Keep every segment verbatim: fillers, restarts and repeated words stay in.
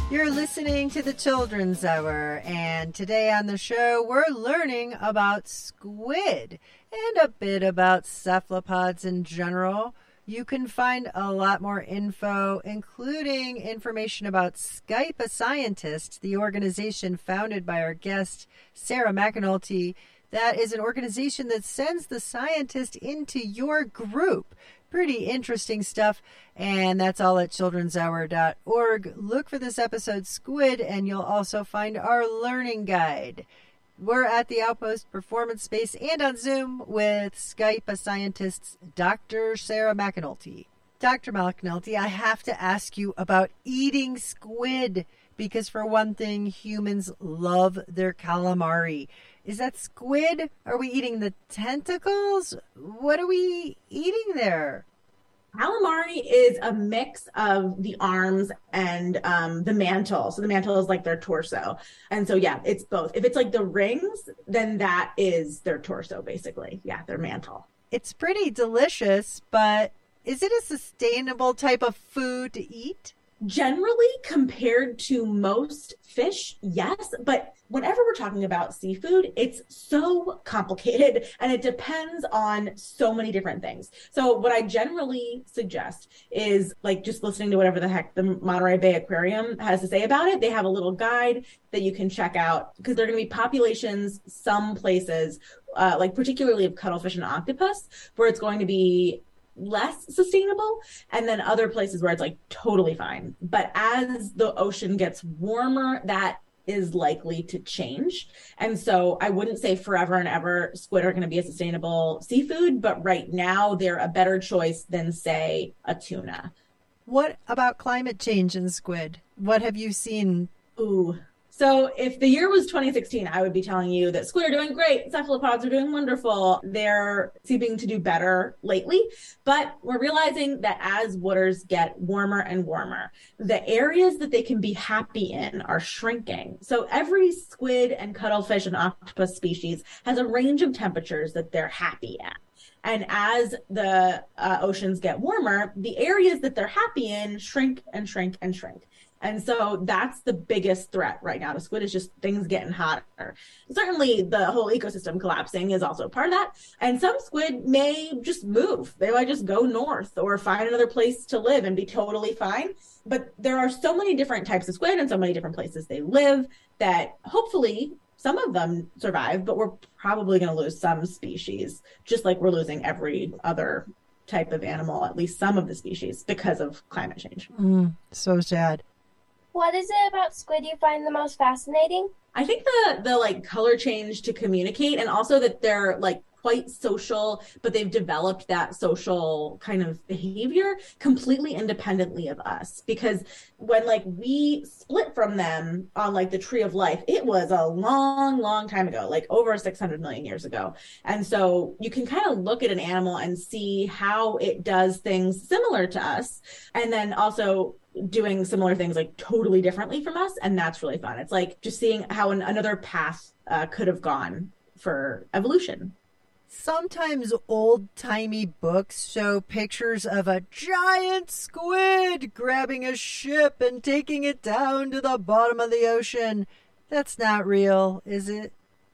You're listening to the Children's Hour, and today on the show, we're learning about squid and a bit about cephalopods in general. You can find a lot more info, including information about Skype a Scientist, the organization founded by our guest, Sarah McAnulty. That is an organization that sends the scientist into your group. Pretty interesting stuff, and that's all at children's hour dot org. Look for this episode, Squid, and you'll also find our learning guide. We're at the Outpost Performance Space and on Zoom with Skype a Scientist's Doctor Sarah McAnulty. Doctor McAnulty, I have to ask you about eating squid, because for one thing, humans love their calamari. Is that squid? Are we eating the tentacles? What are we eating there? Calamari is a mix of the arms and um, the mantle. So the mantle is like their torso. And so, yeah, it's both. If it's like the rings, then that is their torso, basically. Yeah, their mantle. It's pretty delicious, but is it a sustainable type of food to eat? Generally, compared to most fish, yes. But whenever we're talking about seafood, it's so complicated and it depends on so many different things. So what I generally suggest is like just listening to whatever the heck the Monterey Bay Aquarium has to say about it. They have a little guide that you can check out because there are going to be populations, some places, uh, like particularly of cuttlefish and octopus, where it's going to be less sustainable, and then other places where it's like totally fine. But as the ocean gets warmer, that is likely to change. And so I wouldn't say forever and ever squid are going to be a sustainable seafood, but right now they're a better choice than, say, a tuna. What about climate change in squid? What have you seen? Ooh. So if the year was twenty sixteen, I would be telling you that squid are doing great. Cephalopods are doing wonderful. They're seeming to do better lately. But we're realizing that as waters get warmer and warmer, the areas that they can be happy in are shrinking. So every squid and cuttlefish and octopus species has a range of temperatures that they're happy at. And as the uh, oceans get warmer, the areas that they're happy in shrink and shrink and shrink. And so that's the biggest threat right now to squid, is just things getting hotter. Certainly the whole ecosystem collapsing is also part of that. And some squid may just move. They might just go north or find another place to live and be totally fine. But there are so many different types of squid and so many different places they live that hopefully some of them survive, but we're probably going to lose some species, just like we're losing every other type of animal, at least some of the species, because of climate change. Mm, so sad. What is it about squid you find the most fascinating? I think the the like color change to communicate, and also that they're like quite social, but they've developed that social kind of behavior completely independently of us. Because when like we split from them on like the tree of life, it was a long, long time ago, like over six hundred million years ago. And so you can kind of look at an animal and see how it does things similar to us. And then also doing similar things like totally differently from us. And that's really fun. It's like just seeing how an, another path uh, could have gone for evolution. Sometimes old-timey books show pictures of a giant squid grabbing a ship and taking it down to the bottom of the ocean. That's not real, is it?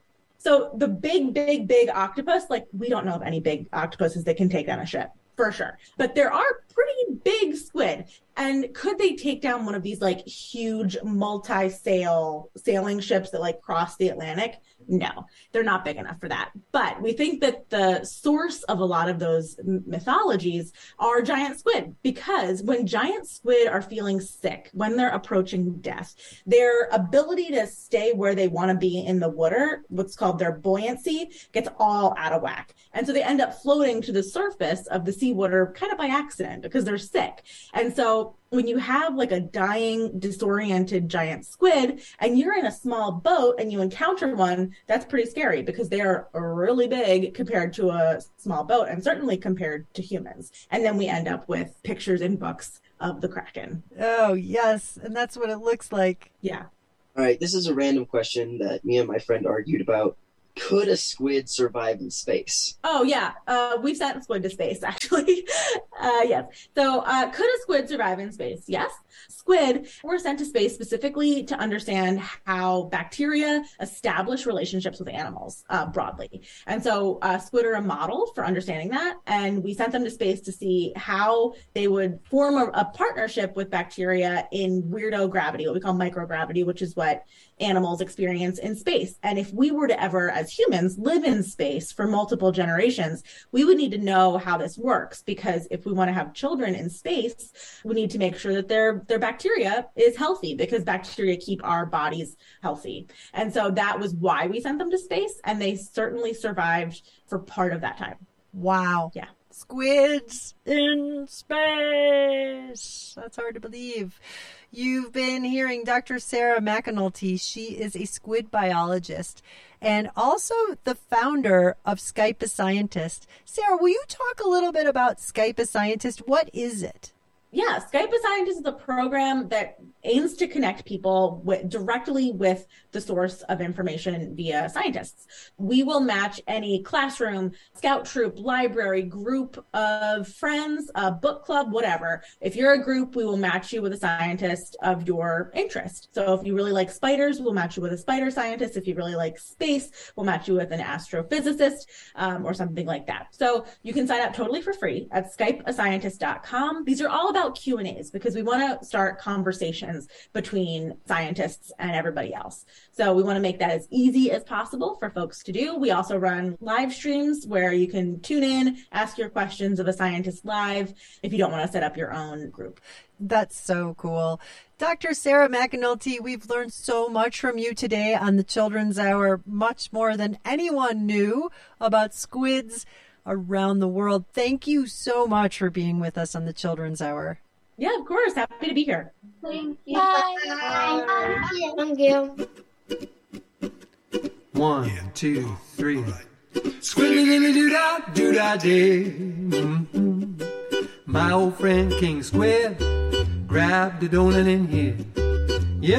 So the big, big, big octopus, like we don't know of any big octopuses that can take down a ship. For sure. But there are pretty big squid. And could they take down one of these like huge multi-sail sailing ships that like cross the Atlantic? No, they're not big enough for that. But we think that the source of a lot of those mythologies are giant squid, because when giant squid are feeling sick, when they're approaching death, their ability to stay where they want to be in the water, what's called their buoyancy, gets all out of whack. And so they end up floating to the surface of the seawater kind of by accident because they're sick. And so when you have like a dying, disoriented giant squid and you're in a small boat and you encounter one, that's pretty scary because they are really big compared to a small boat and certainly compared to humans. And then we end up with pictures in books of the Kraken. Oh, yes. And that's what it looks like. Yeah. All right. This is a random question that me and my friend argued about. could a squid survive in space? Oh, yeah. Uh, we've sent squid to space, actually. uh, yes. So uh, could a squid survive in space? Yes. Squid were sent to space specifically to understand how bacteria establish relationships with animals uh, broadly. And so uh, squid are a model for understanding that. And we sent them to space to see how they would form a, a partnership with bacteria in weirdo gravity, what we call microgravity, which is what animals experience in space. And if we were to ever, as humans, live in space for multiple generations, we would need to know how this works, because if we want to have children in space, we need to make sure that their, their bacteria is healthy, because bacteria keep our bodies healthy. And so that was why we sent them to space, and they certainly survived for part of that time. Wow. Yeah. Squids in space. That's hard to believe. You've been hearing Doctor Sarah McAnulty. She is a squid biologist and also the founder of Skype a Scientist. Sarah, will you talk a little bit about Skype a Scientist? What is it? Yeah, Skype a Scientist is a program that aims to connect people with, directly with the source of information via scientists. We will match any classroom, scout troop, library, group of friends, a book club, whatever. If you're a group, we will match you with a scientist of your interest. So if you really like spiders, we'll match you with a spider scientist. If you really like space, we'll match you with an astrophysicist um, or something like that. So you can sign up totally for free at skype a scientist dot com. These are all about Q and A's because we want to start conversations between scientists and everybody else. So we want to make that as easy as possible for folks to do. We also run live streams where you can tune in, ask your questions of a scientist live if you don't want to set up your own group. That's so cool. Doctor Sarah McAnulty, we've learned so much from you today on the Children's Hour, much more than anyone knew about squids around the world. Thank you so much for being with us on the Children's Hour. Yeah, of course. Happy to be here. Thank you. Bye. Bye. Thank you. One, two, three. Squiddly-doo-dah-doo-dah-day. Mm-hmm. My old friend King Squid grabbed a donut in here.